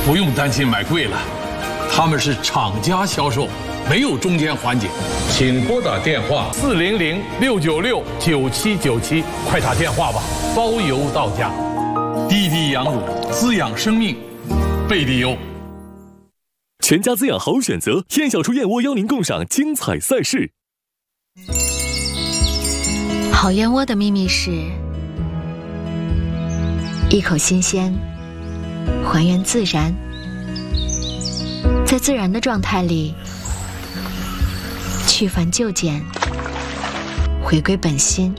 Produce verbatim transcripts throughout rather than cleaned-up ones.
不用担心买贵了，他们是厂家销售，没有中间环节。请拨打电话四零零六九六九七九七，快打电话吧，包邮到家。滴滴羊乳，滋养生命，贝蒂优。 全家滋养好选择，燕小厨燕窝邀您共赏精彩赛事。 好燕窝的秘密是一口新鲜，还原自然，在自然的状态里去繁就简，回归本心，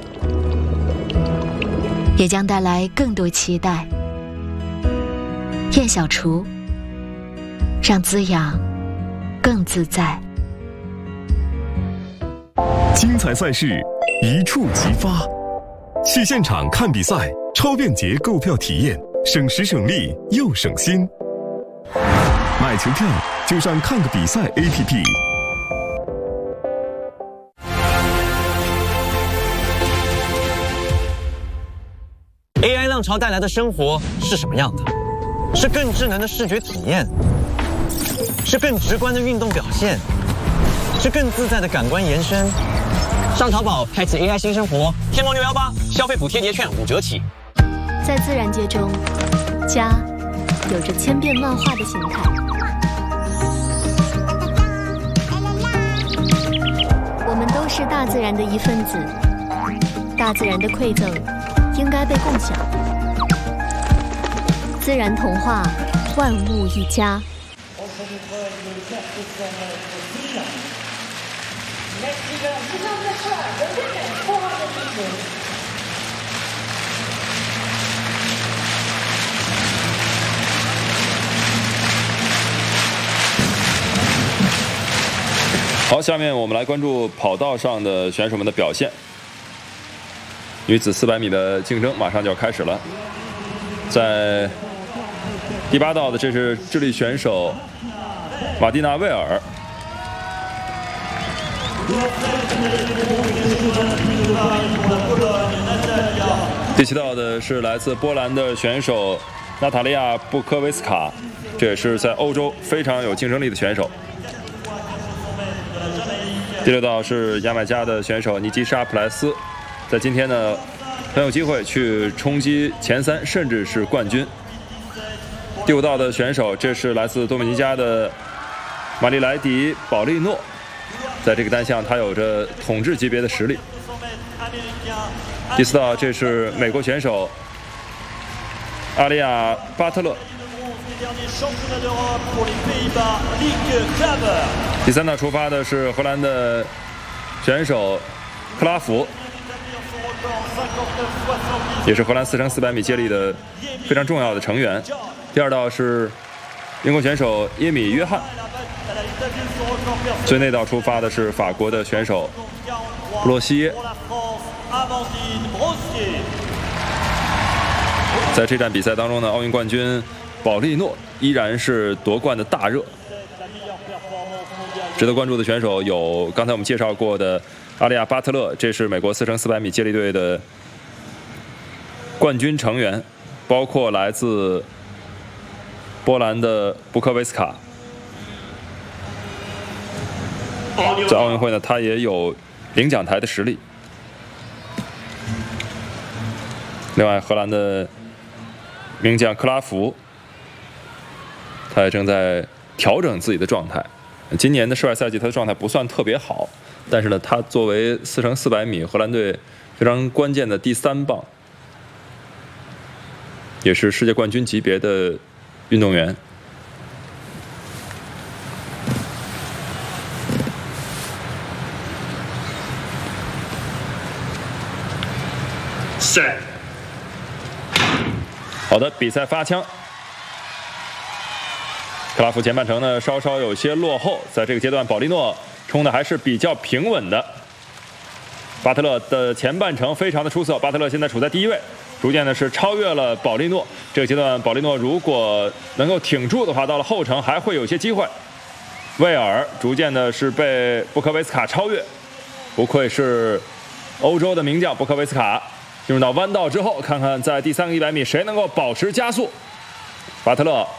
也将带来更多期待。燕小厨，让滋养更自在。 精彩赛事一触即发，去现场看比赛，超便捷购票体验，省时省力又省心。买球票就上看个比赛 A P P。 A I 浪潮带来的生活是什么样的？是更智能的视觉体验，是更直观的运动表现，是更自在的感官延伸。上淘宝开启 A I 新生活，天猫六幺八消费补贴节券五折起。 在自然界中，家有着千变万化的形态。我们都是大自然的一份子，大自然的馈赠应该被共享。自然童话，万物一家。 好，下面我们来关注跑道上的选手们的表现。女子四百米的竞争马上就要开始了，在第八道的这是智利选手马蒂娜·威尔。第七道的是来自波兰的选手娜塔莉亚·布科维斯卡，这也是在欧洲非常有竞争力的选手。第六道是牙买加的选手尼基莎·普莱斯，在今天呢很有机会去冲击前三，甚至是冠军。第五道的选手，这是来自多米尼加的玛丽莱迪·保利诺，在这个单项他有着统治级别的实力。第四道，这是美国选手阿利亚·巴特勒。第三道出发的是荷兰的选手克拉福，也是荷兰四乘四百米接力的非常重要的成员。第二道是英国选手耶米·约翰。最内道出发的是法国的选手布洛西耶。在这站比赛当中呢，奥运冠军保利诺依然是夺冠的大热。值得关注的选手有刚才我们介绍过的阿利亚·巴特勒，这是美国四乘四百米接力队的冠军成员，包括来自波兰的布科维斯卡。在奥运会呢，他也有领奖台的实力。另外，荷兰的名将克拉福，他也正在调整自己的状态。今年的世外赛季，他的状态不算特别好，但是呢，他作为四乘四百米荷兰队非常关键的第三棒，也是世界冠军级别的运动员。 Set。 好的，比赛发枪。克拉夫前半程呢稍稍有些落后，在这个阶段保利诺冲的还是比较平稳的。巴特勒的前半程非常的出色，巴特勒现在处在第一位，逐渐的是超越了保利诺。这个阶段保利诺如果能够挺住的话，到了后程还会有些机会。威尔逐渐的是被布科维斯卡超越，不愧是欧洲的名将布科维斯卡。进入到弯道之后，看看在第三个一百米谁能够保持加速。巴特勒